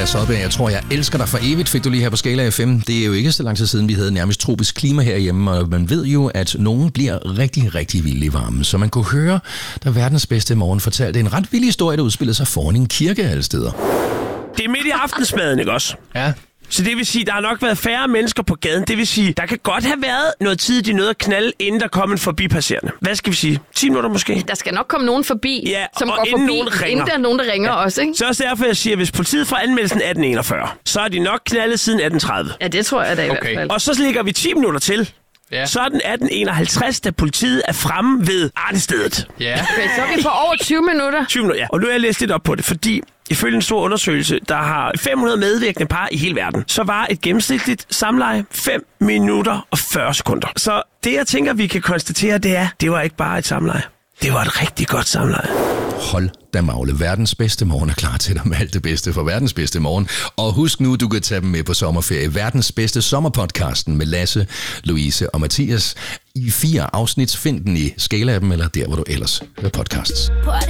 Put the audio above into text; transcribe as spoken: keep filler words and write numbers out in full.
Andreas Oppe. Jeg tror, jeg elsker dig for evigt, fik du lige her på Skala F M. Det er jo ikke så lang tid siden, vi havde nærmest tropisk klima herhjemme, og man ved jo, at nogen bliver rigtig, rigtig vildt i varmen. Så man kunne høre, da verdens bedste morgen fortalte en ret vild historie, der udspillede sig foran en kirke alle steder. Det er midt i aftensmaden, ikke også? Ja. Så det vil sige, der har nok været færre mennesker på gaden. Det vil sige, der kan godt have været noget tid, de nåede at knalde, inden der kom en forbipasserende. Hvad skal vi sige? ti minutter måske? Der skal nok komme nogen forbi, ja, som går inden forbi, nogen ringer. inden der er nogen, der ringer ja. også, ikke? Så også derfor, jeg siger, at hvis politiet får anmeldelsen atten enogfyrre, så er de nok knaldet siden atten tredive. Ja, det tror jeg da i okay. hvert fald. Og så ligger vi ti minutter til. Ja. Så er den atten enoghalvtreds, da politiet er fremme ved artestedet. Ja. Okay, så er vi på over tyve minutter. tyve minutter, ja. Og nu har jeg læst lidt op på det, fordi ifølge en stor undersøgelse, der har fem hundrede medvirkende par i hele verden, så var et gennemsnitligt samleje fem minutter og fyrre sekunder. Så det, jeg tænker, vi kan konstatere, det er, det var ikke bare et samleje. Det var et rigtig godt samleje. Hold da magle. Verdens bedste morgen er klar til dig med alt det bedste for verdens bedste morgen. Og husk nu, du kan tage dem med på sommerferie. Verdens bedste sommerpodcasten med Lasse, Louise og Mathias. I fire afsnit. Find den i Skala-appen eller der, hvor du ellers hører podcasts.